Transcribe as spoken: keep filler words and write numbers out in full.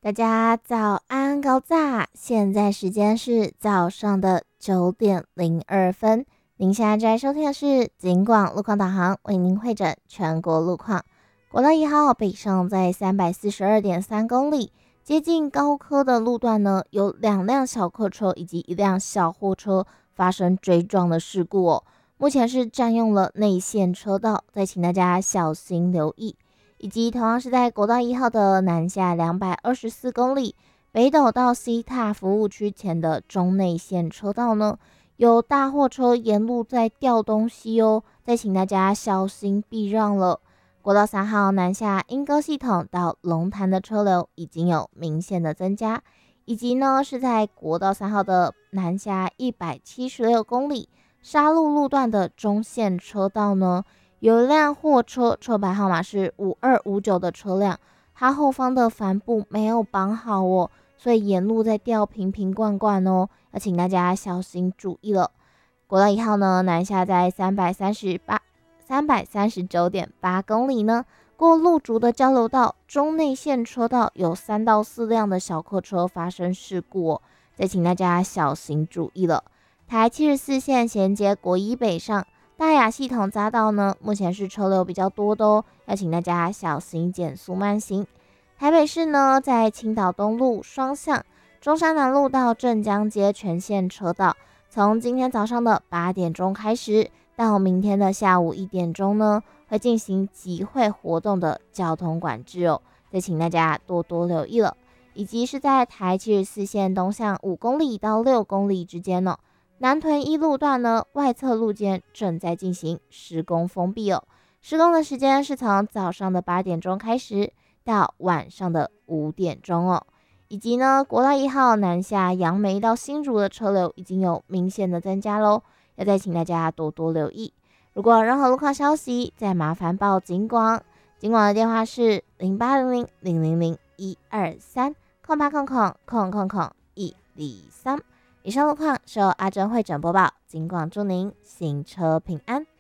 大家早安高炸，现在时间是早上的九点零二分。您现在在收听的是警广路况导航，为您会诊全国路况。国道一号北上在三百四十二点三公里，接近高科的路段呢，有两辆小客车以及一辆小货车发生追撞的事故哦。目前是占用了内线车道，再请大家小心留意。以及同样是在国道一号的南下两百二十四公里，北斗到西塔服务区前的中内线车道呢，有大货车沿路在吊东西哦，再请大家小心避让了。国道三号南下莺歌系统到龙潭的车流已经有明显的增加，以及呢是在国道三号的南下一百七十六公里沙鹿路段的中线车道呢，有一辆货车，车牌号码是五二五九的车辆，它后方的帆布没有绑好哦，所以沿路在掉瓶瓶罐罐哦，要请大家小心注意了。国道一号呢，南下在三百三十八、三百三十九点八公里呢，过路竹的交流道中内线车道有三到四辆的小客车发生事故哦，再请大家小心注意了。台七十四线衔接国一北上。大雅系统匝道呢，目前是车流比较多的哦，要请大家小心减速慢行。台北市呢，在青岛东路双向中山南路到镇江街全线车道，从今天早上的八点钟开始，到明天的下午一点钟呢，会进行集会活动的交通管制哦，再请大家多多留意了。以及是在台七十四线东向五公里到六公里之间呢、哦。南屯一路段呢，外侧路肩正在进行施工封闭哦。施工的时间是从早上的八点钟开始到晚上的五点钟哦。以及呢，国道一号南下杨梅到新竹的车流已经有明显的增加喽，要再请大家多多留意。如果有任何路况消息，再麻烦报警广，警广的电话是零八零零零零零一二三空八空空空空空一二三。以上路况是由阿珍会诊播报，警广祝您行车平安。